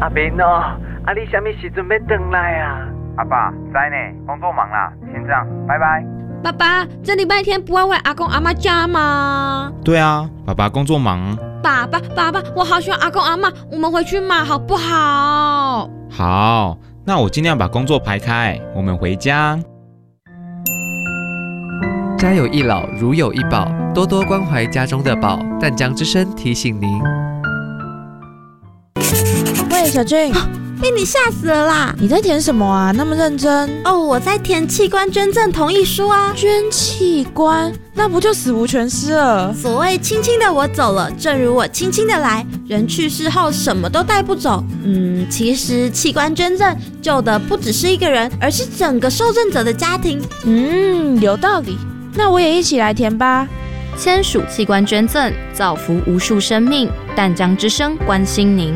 阿明哦，你什么时阵要回来啊？ 阿爸，知呢，工作忙啦，先这样，拜拜。 爸爸，这礼拜天不要回阿公阿妈家吗？ 对啊，爸爸工作忙。 爸爸，我好喜欢阿公阿妈，我们回去嘛，好不好？ 好，那我尽量把工作排开，我们回家。 家有一老，如有一宝，多多关怀家中的宝。淡江之声提醒您。 喂，小俊， 被你吓死了啦！ 你在填什么啊？那么认真哦，我在填器官捐赠同意书啊。 捐器官，那不就死无全尸了？ 所谓轻轻的我走了，正如我轻轻的来。人去世后什么都带不走。其实器官捐赠救的不只是一个人，而是整个受赠者的家庭。 有道理。那我也一起来填吧。 签署器官捐赠，造福无数生命。淡江之声关心您。